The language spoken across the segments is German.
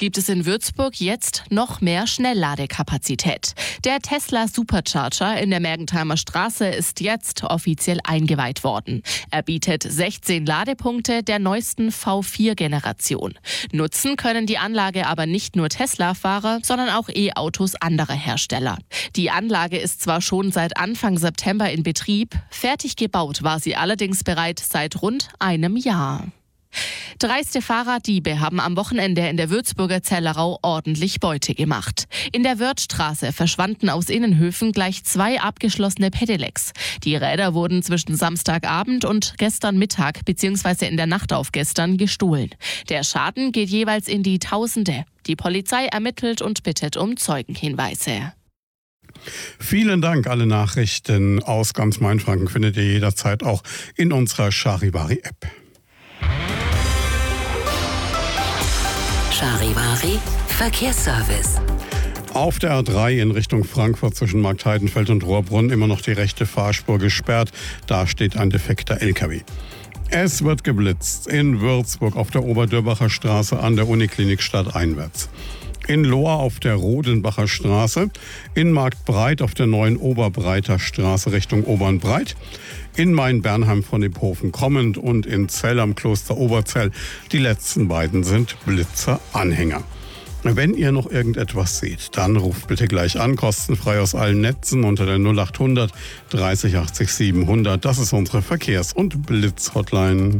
gibt es in Würzburg jetzt noch mehr Schnellladekapazität. Der Tesla Supercharger in der Mergentheimer Straße ist jetzt offiziell eingeweiht worden. Er bietet 16 Ladepunkte der neuesten V4-Generation. Nutzen können die Anlage aber nicht nur Tesla-Fahrer, sondern auch E-Autos anderer Hersteller. Die Anlage ist zwar schon seit Anfang September in Betrieb, fertig gebaut war sie allerdings bereits seit rund einem Jahr. Dreiste Fahrraddiebe haben am Wochenende in der Würzburger Zellerau ordentlich Beute gemacht. In der Wörthstraße verschwanden aus Innenhöfen gleich 2 abgeschlossene Pedelecs. Die Räder wurden zwischen Samstagabend und gestern Mittag bzw. in der Nacht auf gestern gestohlen. Der Schaden geht jeweils in die Tausende. Die Polizei ermittelt und bittet um Zeugenhinweise. Vielen Dank. Alle Nachrichten aus ganz Mainfranken findet ihr jederzeit auch in unserer Charivari-App. Charivari Verkehrsservice. Auf der A3 in Richtung Frankfurt zwischen Marktheidenfeld und Rohrbrunn immer noch die rechte Fahrspur gesperrt. Da steht ein defekter LKW. Es wird geblitzt in Würzburg auf der Oberdürbacher Straße an der Uniklinik stadteinwärts. In Lohr auf der Rodenbacher Straße, in Marktbreit auf der neuen Oberbreiter Straße Richtung Obernbreit, in Main-Bernheim von Iphofen kommend und in Zell am Kloster Oberzell. Die letzten beiden sind Blitzer-Anhänger. Wenn ihr noch irgendetwas seht, dann ruft bitte gleich an, kostenfrei aus allen Netzen unter der 0800 30 80 700. Das ist unsere Verkehrs- und Blitz-Hotline.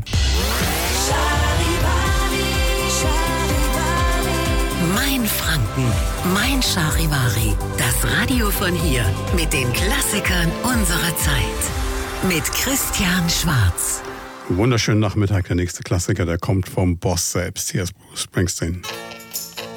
Mein Franken, mein Charivari. Das Radio von hier mit den Klassikern unserer Zeit. Mit Christian Schwarz. Wunderschönen Nachmittag. Der nächste Klassiker, der kommt vom Boss selbst. Hier ist Bruce Springsteen.